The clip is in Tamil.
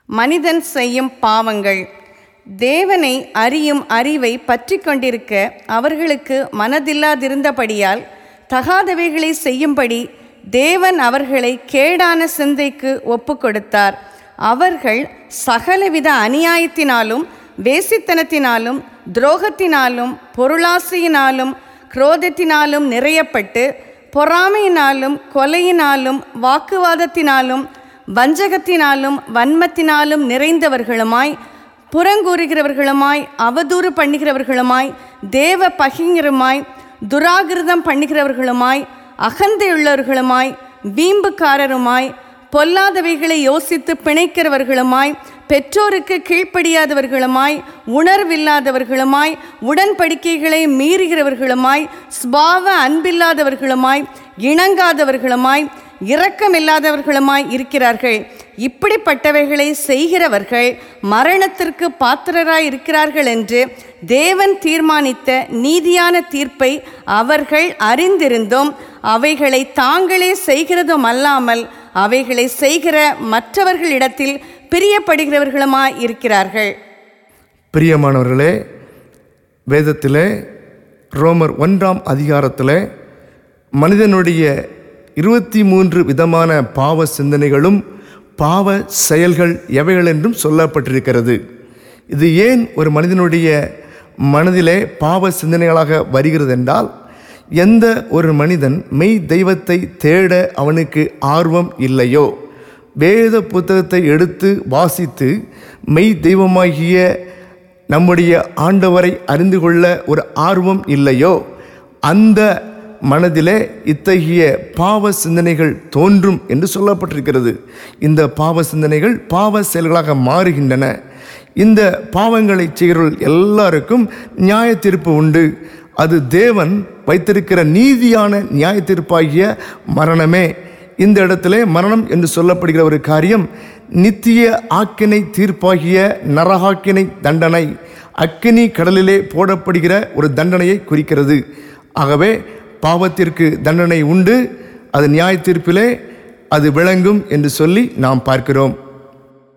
மனிதன் செய்யும் பாவங்கள். தேவனை அறியும் அறிவை பற்றி கொண்டிருக்க அவர்களுக்கு மனதில்லாதிருந்தபடியால் தகாதவைகளை செய்யும்படி தேவன் அவர்களை கேடான சிந்தைக்கு ஒப்பு கொடுத்தார். அவர்கள் சகலவித அநியாயத்தினாலும் வேசித்தனத்தினாலும் துரோகத்தினாலும் பொருளாசையினாலும் குரோதத்தினாலும் நிறையப்பட்டு பொறாமையினாலும் கொலையினாலும் வாக்குவாதத்தினாலும் வஞ்சகத்தினாலும் வன்மத்தினாலும் நிறைந்தவர்களுமாய் புறங்கூறுகிறவர்களுமாய் அவதூறு பண்ணுகிறவர்களுமாய் தேவ பகிங்கருமாய் துராகிருதம் பண்ணுகிறவர்களுமாய் அகந்தையுள்ளவர்களுமாய் வீம்புக்காரருமாய் பொல்லாதவைகளை யோசித்து பிணைக்கிறவர்களுமாய் பெற்றோருக்கு கீழ்ப்படியாதவர்களுமாய் உணர்வில்லாதவர்களுமாய் உடன்படிக்கைகளை மீறுகிறவர்களுமாய் சுபாவ அன்பில்லாதவர்களுமாய் இணங்காதவர்களுமாய் இரக்கமில்லாதவர்களுமாய் இருக்கிறார்கள். இப்படிப்பட்டவைகளை செய்கிறவர்கள் மரணத்திற்கு பாத்திரராய் இருக்கிறார்கள் என்று தேவன் தீர்மானித்த நீதியான தீர்ப்பை அவர்கள் அறிந்திருந்தும் அவைகளை தாங்களே செய்கிறதும் அல்லாமல் அவைகளை செய்கிற மற்றவர்களிடத்தில் பிரியப்படுகிறவர்களுமாய் இருக்கிறார்கள். பிரியமானவர்களே, வேதத்திலே ரோமர் 1ஆம் அதிகாரத்தில் மனிதனுடைய 23 விதமான பாவ சிந்தனைகளும் பாவ செயல்கள் எவைகள் என்றும் சொல்லப்பட்டிருக்கிறது. இது ஏன் ஒரு மனிதனுடைய மனதிலே பாவ சிந்தனைகளாக வருகிறது என்றால், எந்த ஒரு மனிதன் மெய் தெய்வத்தை தேட அவனுக்கு ஆர்வம் இல்லையோ, வேத புத்தகத்தை எடுத்து வாசித்து மெய் தெய்வமாகிய நம்முடைய ஆண்டவரை அறிந்து கொள்ள ஒரு ஆர்வம் இல்லையோ, அந்த மனதிலே இத்தகைய பாவ சிந்தனைகள் தோன்றும் என்று சொல்லப்பட்டிருக்கிறது. இந்த பாவ சிந்தனைகள் பாவ செயல்களாக மாறுகின்றன. இந்த பாவங்களை செய்கிறவர்கள் எல்லாருக்கும் நியாய தீர்ப்பு உண்டு. அது தேவன் வைத்திருக்கிற நீதியான நியாய தீர்ப்பாகிய மரணமே. இந்த இடத்திலே மரணம் என்று சொல்லப்படுகிற ஒரு காரியம் நித்திய ஆக்கினை தீர்ப்பாகிய நரகாக்கினை தண்டனை, அக்கினி கடலிலே போடப்படுகிற ஒரு தண்டனையை குறிக்கிறது. ஆகவே பாவத்திற்கு தண்டனை உண்டு, அது நியாய தீர்ப்பிலே அது விளங்கும் என்று சொல்லி நாம் பார்க்கிறோம்.